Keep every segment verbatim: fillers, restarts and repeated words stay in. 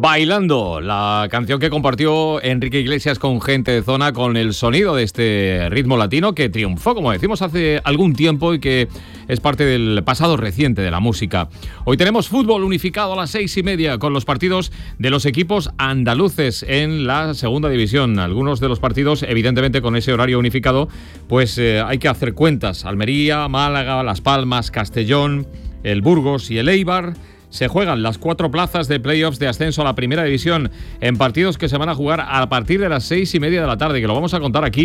Bailando, la canción que compartió Enrique Iglesias con Gente de Zona, con el sonido de este ritmo latino que triunfó, como decimos, hace algún tiempo y que es parte del pasado reciente de la música. Hoy tenemos fútbol unificado a las seis y media con los partidos de los equipos andaluces en la segunda división. Algunos de los partidos, evidentemente con ese horario unificado, pues eh, hay que hacer cuentas. Almería, Málaga, Las Palmas, Castellón, el Burgos y el Eibar. Se juegan las cuatro plazas de playoffs de ascenso a la primera división en partidos que se van a jugar a partir de las seis y media de la tarde, que lo vamos a contar aquí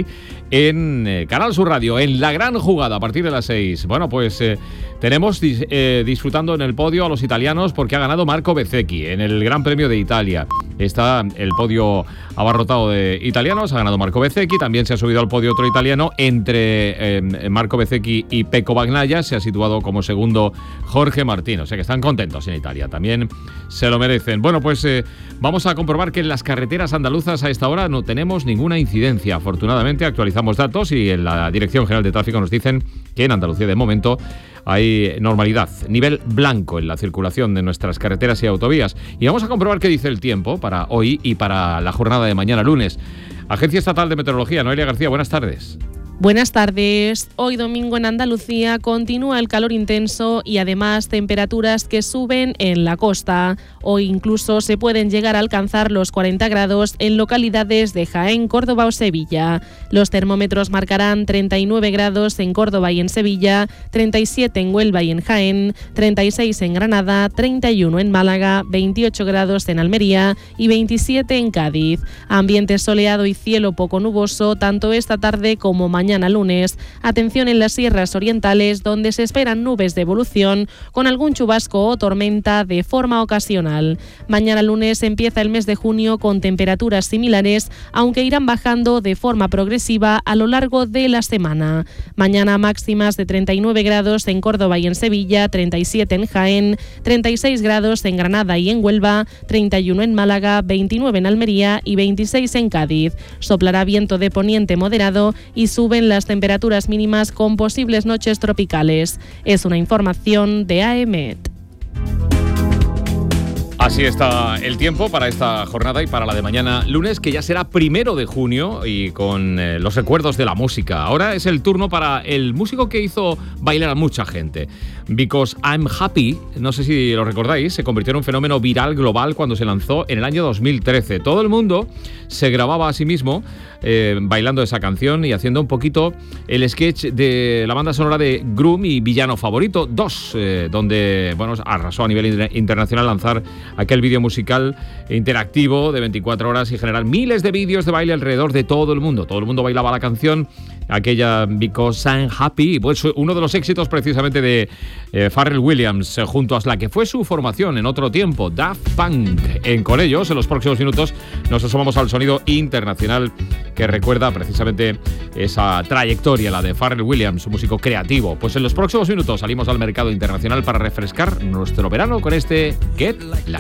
en eh, Canal Sur Radio, en La Gran Jugada, a partir de las seis. Bueno, pues eh, tenemos dis- eh, disfrutando en el podio a los italianos porque ha ganado Marco Bezzecchi en el Gran Premio de Italia. Está el podio abarrotado de italianos, ha ganado Marco Bezzecchi, también se ha subido al podio otro italiano, entre eh, Marco Bezzecchi y Pecco Bagnaia se ha situado como segundo Jorge Martín, o sea que están contentos en Italia, también se lo merecen. Bueno, pues eh, vamos a comprobar que en las carreteras andaluzas a esta hora no tenemos ninguna incidencia. Afortunadamente actualizamos datos y en la Dirección General de Tráfico nos dicen que en Andalucía de momento hay normalidad, nivel blanco en la circulación de nuestras carreteras y autovías. Y vamos a comprobar qué dice el tiempo para hoy y para la jornada de mañana lunes. Agencia Estatal de Meteorología, Noelia García, buenas tardes. Buenas tardes. Hoy domingo en Andalucía continúa el calor intenso y además temperaturas que suben en la costa. Hoy incluso se pueden llegar a alcanzar los cuarenta grados en localidades de Jaén, Córdoba o Sevilla. Los termómetros marcarán treinta y nueve grados en Córdoba y en Sevilla, treinta y siete en Huelva y en Jaén, treinta y seis en Granada, treinta y uno en Málaga, veintiocho grados en Almería y veintisiete en Cádiz. Ambiente soleado y cielo poco nuboso tanto esta tarde como mañana. Mañana lunes, atención en las sierras orientales donde se esperan nubes de evolución con algún chubasco o tormenta de forma ocasional. Mañana lunes empieza el mes de junio con temperaturas similares, aunque irán bajando de forma progresiva a lo largo de la semana. Mañana máximas de treinta y nueve grados en Córdoba y en Sevilla, treinta y siete en Jaén, treinta y seis grados en Granada y en Huelva, treinta y uno en Málaga, veintinueve en Almería y veintiséis en Cádiz. Soplará viento de poniente moderado y sube en las temperaturas mínimas con posibles noches tropicales. Es una información de A E M E T. Así está el tiempo para esta jornada y para la de mañana lunes, que ya será primero de junio y con eh, los recuerdos de la música. Ahora es el turno para el músico que hizo bailar a mucha gente. Because I'm Happy, no sé si lo recordáis, se convirtió en un fenómeno viral global cuando se lanzó en el año dos mil trece. Todo el mundo se grababa a sí mismo eh, bailando esa canción y haciendo un poquito el sketch de la banda sonora de Gru, mi villano favorito dos, eh, donde bueno, arrasó a nivel inter- internacional lanzar aquel vídeo musical interactivo de veinticuatro horas y generar miles de vídeos de baile alrededor de todo el mundo. Todo el mundo bailaba la canción, aquella Because I'm Happy, pues uno de los éxitos precisamente de eh, Pharrell Williams, eh, junto a la que fue su formación en otro tiempo, Daft Punk. En, con ellos, en los próximos minutos, nos asomamos al sonido internacional que recuerda precisamente esa trayectoria, la de Pharrell Williams, un músico creativo. Pues en los próximos minutos salimos al mercado internacional para refrescar nuestro verano con este Get Lucky.